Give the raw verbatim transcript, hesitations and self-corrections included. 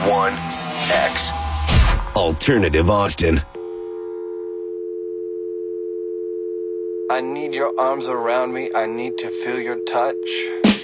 one X Alternative Austin. I need your arms around me. I need to feel your touch.